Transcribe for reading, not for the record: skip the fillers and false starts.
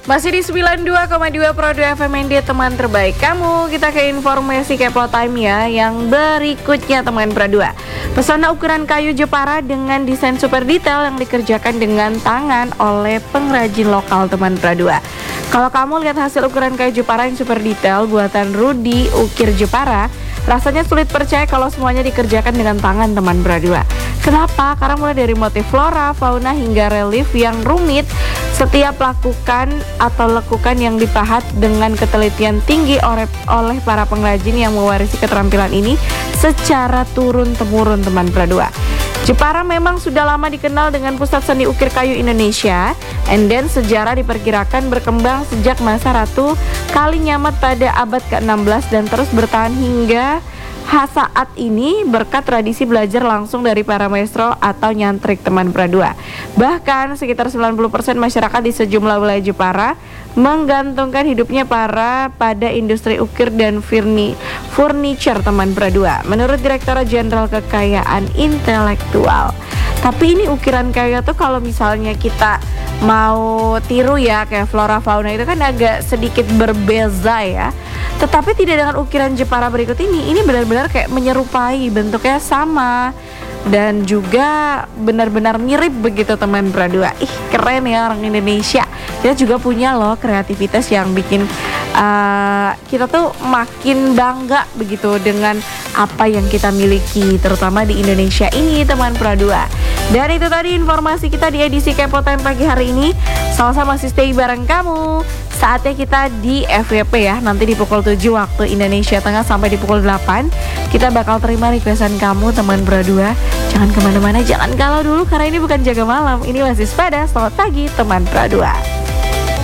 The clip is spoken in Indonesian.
Masih di 92,2 Pro 2 FMND, teman terbaik kamu. Kita ke informasi Kepo Time ya. Yang berikutnya teman Pro 2. Pesona ukuran kayu Jepara dengan desain super detail yang dikerjakan dengan tangan oleh pengrajin lokal teman Pro 2. Kalau kamu lihat hasil ukuran kayu Jepara yang super detail buatan Rudy Ukir Jepara, rasanya sulit percaya kalau semuanya dikerjakan dengan tangan teman Pro 2. Kenapa? Karena mulai dari motif flora, fauna hingga relief yang rumit, setiap lakukan atau lekukan yang dipahat dengan ketelitian tinggi oleh para pengrajin yang mewarisi keterampilan ini secara turun-temurun teman Pro 2. Jepara memang sudah lama dikenal dengan pusat seni ukir kayu Indonesia, and then sejarah diperkirakan berkembang sejak masa Ratu Kalinyamat pada abad ke-16 dan terus bertahan hingga saat ini berkat tradisi belajar langsung dari para maestro atau nyantrik teman Pro 2. Bahkan sekitar 90% masyarakat di sejumlah wilayah Jepara menggantungkan hidupnya pada industri ukir dan furniture teman Pro 2. Menurut Direktorat Jenderal Kekayaan Intelektual. Tapi ini ukiran kayu tuh kalau misalnya kita mau tiru ya kayak flora fauna itu kan agak sedikit berbeza ya. Tetapi tidak dengan ukiran Jepara berikut ini. Ini benar-benar kayak menyerupai, bentuknya sama dan juga benar-benar mirip begitu teman Pro 2. Ih, keren ya orang Indonesia. Kita juga punya loh kreativitas yang bikin kita tuh makin bangga begitu dengan apa yang kita miliki, terutama di Indonesia ini teman Pro 2. Dan itu tadi informasi kita di edisi Kepo Time pagi hari ini. Sama-sama masih stay bareng kamu. Saatnya kita di FYP ya, nanti di pukul 7 waktu Indonesia Tengah sampai di pukul 8 kita bakal terima requestan kamu teman Pro 2. Jangan kemana-mana, jangan galau dulu karena ini bukan jaga malam, ini Waspada. Selamat pagi teman Pro 2.